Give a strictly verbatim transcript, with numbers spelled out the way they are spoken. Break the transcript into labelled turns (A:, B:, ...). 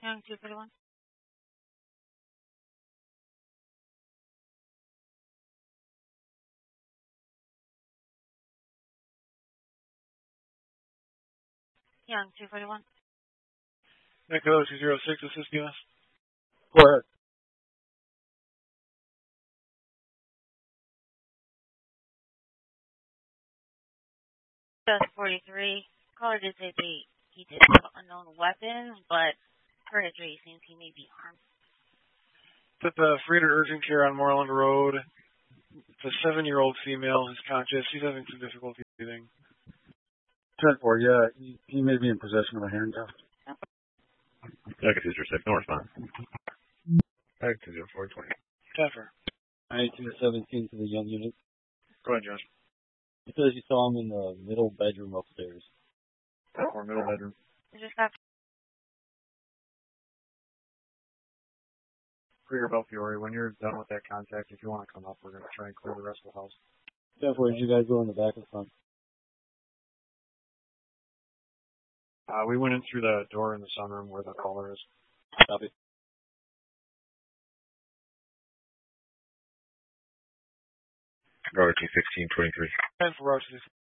A: Young two forty-one. Young two forty-one.
B: Echo two zero six, assist U S.
C: Go ahead.
A: Just forty-three. Caller did say they, he did have unknown weapons, but per history, it seems he may be armed.
B: At the Freighter Urgent Care on Moreland Road. It's a seven-year-old female who's conscious. She's having some difficulty breathing.
C: ten four, yeah. He, he may be in possession of a handcuff.
D: Echo two zero six, no response.
C: Echo two zero four, twenty.
B: Teffer.
C: nineteen to seventeen to the young unit.
B: Go ahead, Josh.
C: He says you saw him in the middle bedroom upstairs.
B: Or middle bedroom.
A: Is this that?
B: Krieger Belfiore, when you're done with that contact, if you want to come up, we're going to try and clear the rest of the house.
C: ten four, did you guys go in the back or front?
B: Uh, we went in through the door in the sunroom where the caller is.
C: Copy.
D: Roger two sixteen twenty-three.
B: ten four, Roger